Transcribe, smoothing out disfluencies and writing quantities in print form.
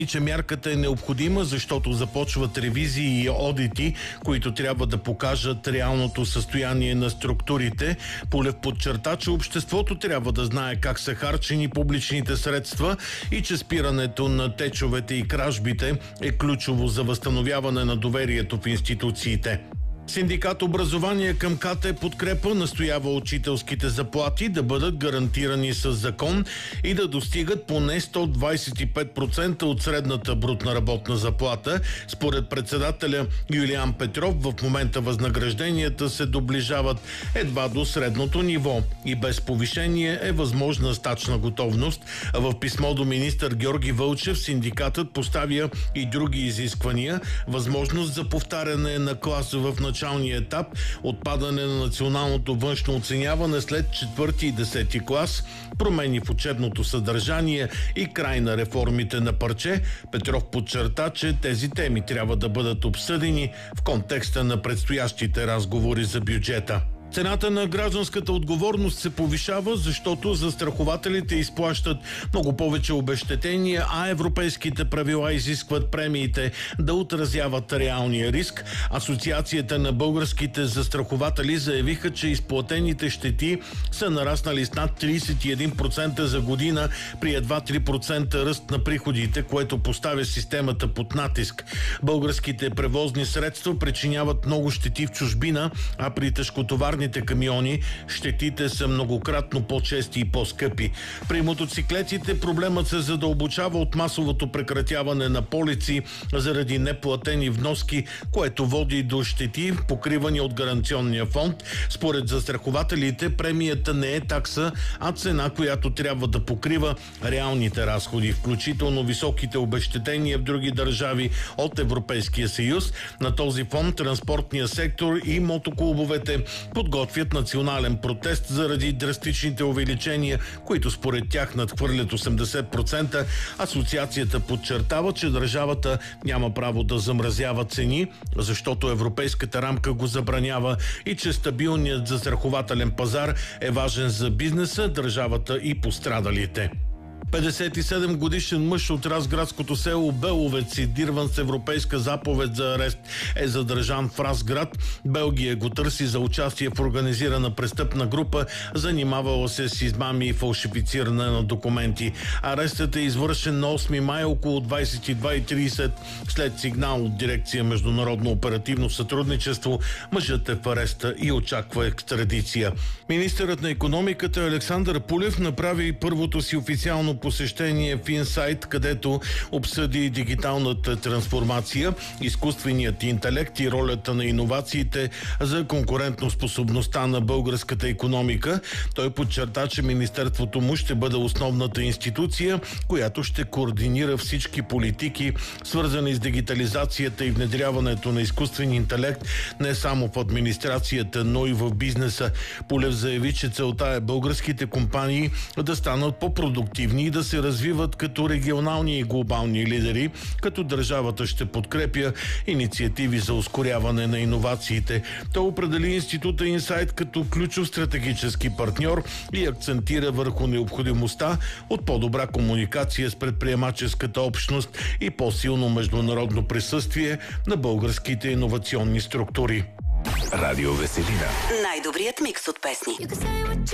и че мярката е необходима, защото започват ревизии и одити, които трябва да покажат реалното състояние на структурите. Пулев подчерта, че обществото трябва да знае как са харчени публичните средства и че спирането на течовете и кражбите е ключово за възстановяване на доверието в институциите. Синдикат образование към КТ подкрепа настоява учителските заплати да бъдат гарантирани с закон и да достигат поне 125% от средната брутна работна заплата. Според председателя Юлиан Петров, в момента възнагражденията се доближават едва до средното ниво и без повишение е възможна стачна готовност. В писмо до министър Георги Вълчев синдикатът поставя и други изисквания: възможност за повтаряне на клас в началния етап, отпадане на националното външно оценяване след 4 и 10 клас, промени в учебното съдържание и край на реформите на парче. Петров подчерта, че тези теми трябва да бъдат обсъдени в контекста на предстоящите разговори за бюджета. Цената на гражданската отговорност се повишава, защото застрахователите изплащат много повече обезщетения, а европейските правила изискват премиите да отразяват реалния риск. Асоциацията на българските застрахователи заявиха, че изплатените щети са нараснали с над 31% за година при едва 3% ръст на приходите, което поставя системата под натиск. Българските превозни средства причиняват много щети в чужбина, а при тежкотоварните камиони щетите са многократно по-чести и по-скъпи. При мотоциклетите проблемът се задълбочава от масовото прекратяване на полици заради неплатени вноски, което води до щети, покривани от гаранционния фонд. Според застрахователите премията не е такса, а цена, която трябва да покрива реалните разходи, включително високите обезщетения в други държави от Европейския съюз. На този фон транспортния сектор и мотоклубовете подготвят национален протест заради драстичните увеличения, които според тях надхвърлят 80%. Асоциацията подчертава, че държавата няма право да замразява цени, защото европейската рамка го забранява и че стабилният застрахователен пазар е важен за бизнеса, държавата и пострадалите. 57 годишен мъж от разградското село Беловец, издирван с европейска заповед за арест, е задържан в Разград. Белгия го търси за участие в организирана престъпна група, занимавала се с измами и фалшифициране на документи. Арестът е извършен на 8 май около 22:30 след сигнал от дирекция Международно оперативно сътрудничество. Мъжът е в ареста и очаква екстрадиция. Министърът на икономиката Александър Пулев направи първото си официално посещение в Инсайт, където обсъди дигиталната трансформация, изкуственият интелект и ролята на иновациите за конкурентоспособността на българската икономика. Той подчерта, че министерството му ще бъде основната институция, която ще координира всички политики, свързани с дигитализацията и внедряването на изкуствен интелект не само в администрацията, но и в бизнеса. Пулев заяви, че целта е българските компании да станат по-продуктивни и да се развиват като регионални и глобални лидери, като държавата ще подкрепя инициативи за ускоряване на иновациите. Той определи института Инсайт като ключов стратегически партньор и акцентира върху необходимостта от по-добра комуникация с предприемаческата общност и по-силно международно присъствие на българските иновационни структури. Радио Веселина. Най-добрият микс от песни.